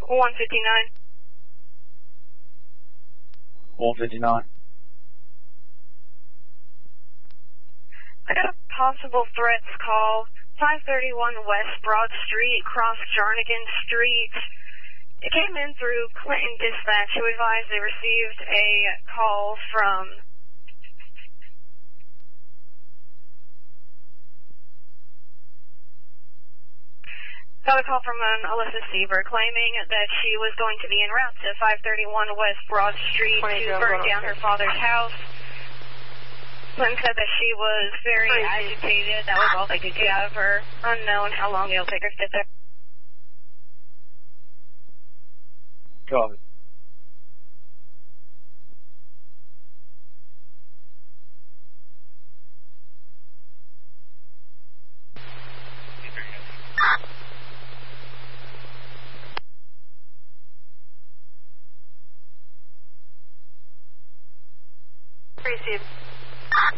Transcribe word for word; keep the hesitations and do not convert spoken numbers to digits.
one fifty-nine. one fifty-nine. I got a possible threats call. five thirty-one West Broad Street, cross Jarnigan Street. It came in through Clinton Dispatch, who advised they received a call from got a call from an Alyssa Seaver claiming that she was going to be en route to five thirty-one West Broad Street to burn down her father's house. Clinton said that she was very agitated. That was all they could get out of her. Unknown how long it'll take her to get there. Copy. Received.